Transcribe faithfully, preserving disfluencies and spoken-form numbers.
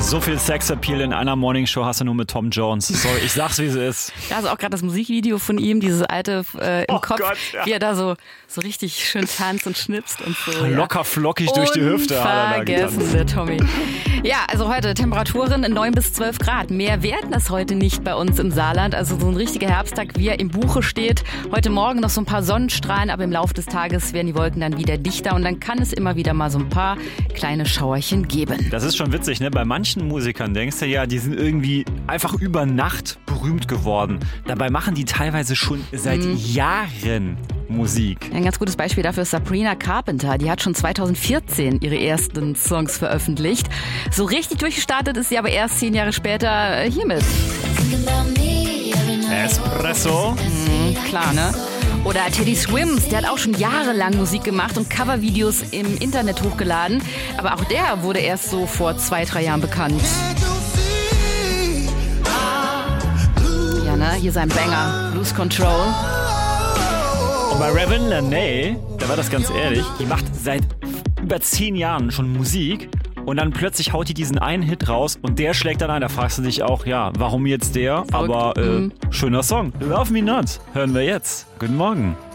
So viel Sexappeal in einer Morningshow hast du nur mit Tom Jones. Sorry, ich sag's, wie es ist. Ja, also auch gerade das Musikvideo von ihm, dieses alte äh, im Oh Kopf, Gott, ja. wie er da so, so richtig schön tanzt und schnipst und so. Locker flockig durch die Hüfte hat er da getanzt. Unvergessen, der Tommy. Ja, also heute Temperaturen neun bis zwölf Grad. Mehr werden das heute nicht bei uns im Saarland. Also so ein richtiger Herbsttag, wie er im Buche steht. Heute Morgen noch so ein paar Sonnenstrahlen, aber im Laufe des Tages werden die Wolken dann wieder dichter und dann kann es immer wieder mal so ein paar kleine Schauerchen geben. Das ist schon witzig, ne? Bei manchen Musikern denkst du ja, die sind irgendwie einfach über Nacht berühmt geworden. Dabei machen die teilweise schon seit mhm. Jahren Musik. Ein ganz gutes Beispiel dafür ist Sabrina Carpenter. Die hat schon zweitausendvierzehn ihre ersten Songs veröffentlicht. So richtig durchgestartet ist sie aber erst zehn Jahre später hiermit. Espresso. Mhm, klar, ne? Oder Teddy Swims, der hat auch schon jahrelang Musik gemacht und Covervideos im Internet hochgeladen. Aber auch der wurde erst so vor zwei, drei Jahren bekannt. Ja, ne? Hier sein Banger, Lose Control. Und bei Ravin Laney, da war das ganz ehrlich, die macht seit über zehn Jahren schon Musik und dann plötzlich haut die diesen einen Hit raus und der schlägt dann ein. Da fragst du dich auch, ja, warum jetzt der? Verrückt. Aber äh, mhm. schöner Song. Love Me Not hören wir jetzt. Guten Morgen.